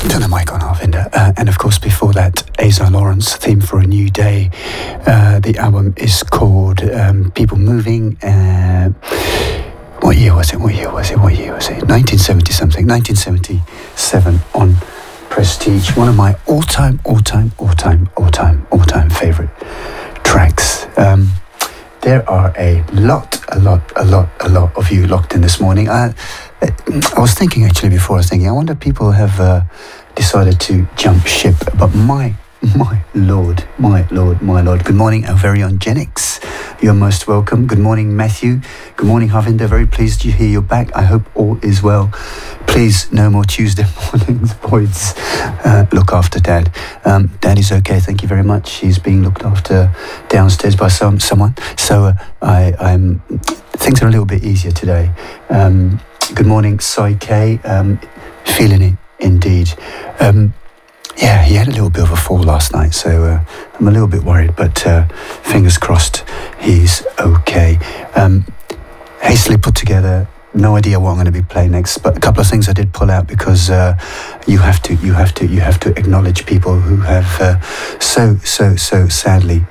Turn the mic on, Harvinder. And of course, before that, Asa Lawrence, Theme for a New Day. The album is called People Moving. What year was it? 1970 something. 1977 on Prestige. One of my all-time favourite tracks. There are a lot of you locked in this morning. I was thinking actually before, I wonder if people have decided to jump ship, but my lord. Good morning, our very own Genix. You're most welcome. Good morning, Matthew. Good morning, Harvinder. Very pleased to hear you're back. I hope all is well. Please, no more Tuesday mornings, boys. Look after Dad. Dad is okay, thank you very much. He's being looked after downstairs by someone. So I'm things are a little bit easier today. Good morning, Sai K. Feeling it indeed. Yeah, he had a little bit of a fall last night, so I'm a little bit worried, but fingers crossed he's okay. Hastily put together, no idea what I'm going to be playing next, but a couple of things I did pull out because you have to acknowledge people who have so sadly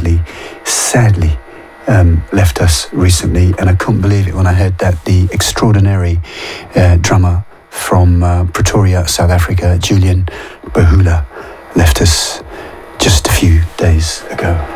left us recently, and I couldn't believe it when I heard that the extraordinary drummer from Pretoria, South Africa, Julian Bahula, left us just a few days ago.